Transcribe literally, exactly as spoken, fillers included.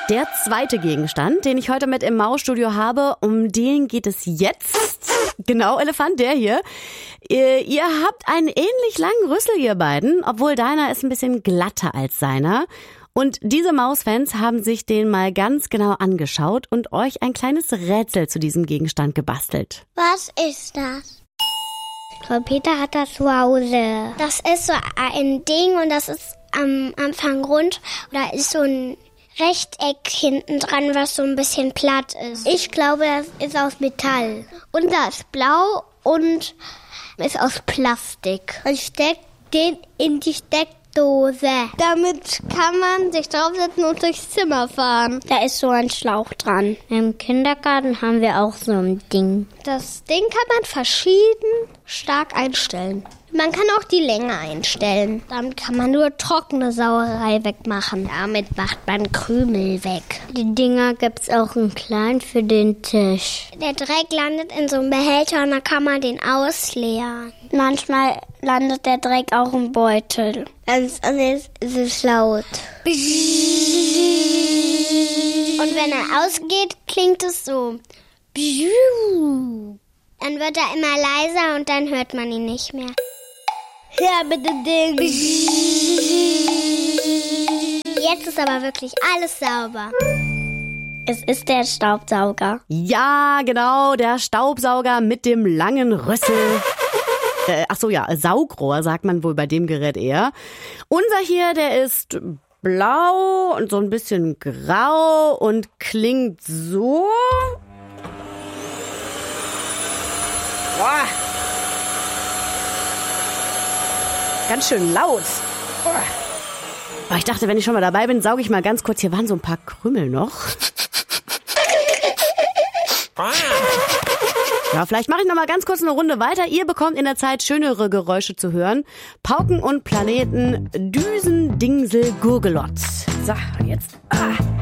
Der zweite Gegenstand, den ich heute mit im Mausstudio habe, um den geht es jetzt. Genau, Elefant, der hier. Ihr, ihr habt einen ähnlich langen Rüssel, ihr beiden, obwohl deiner ist ein bisschen glatter als seiner. Und diese Mausfans haben sich den mal ganz genau angeschaut und euch ein kleines Rätsel zu diesem Gegenstand gebastelt. Was ist das? Frau Peter hat das zu Hause. Das ist so ein Ding und das ist am Anfang rund. Da ist so ein Rechteck hinten dran, was so ein bisschen platt ist. Ich glaube, das ist aus Metall. Und das ist blau und ist aus Plastik. Und steckt den in die Steckdose. Damit kann man sich draufsetzen und durchs Zimmer fahren. Da ist so ein Schlauch dran. Im Kindergarten haben wir auch so ein Ding. Das Ding kann man verschieden stark einstellen. Man kann auch die Länge einstellen. Damit kann man nur trockene Sauerei wegmachen. Damit macht man Krümel weg. Die Dinger gibt's auch in klein für den Tisch. Der Dreck landet in so einem Behälter und dann kann man den ausleeren. Manchmal landet der Dreck auch im Beutel. Ganz anders ist es laut. Und wenn er ausgeht, klingt es so. Dann wird er immer leiser und dann hört man ihn nicht mehr. Ja, bitte Ding. Jetzt ist aber wirklich alles sauber. Es ist der Staubsauger. Ja, genau, der Staubsauger mit dem langen Rüssel. Äh, ach so, ja, Saugrohr sagt man wohl bei dem Gerät eher. Unser hier, der ist blau und so ein bisschen grau und klingt so. Boah. Ganz schön laut. Aber ich dachte, wenn ich schon mal dabei bin, sauge ich mal ganz kurz. Hier waren so ein paar Krümel noch. Ja, vielleicht mache ich noch mal ganz kurz eine Runde weiter. Ihr bekommt in der Zeit schönere Geräusche zu hören. Pauken und Planeten, Düsen, Dingsel, Gurgelotz. So, und jetzt. Ah.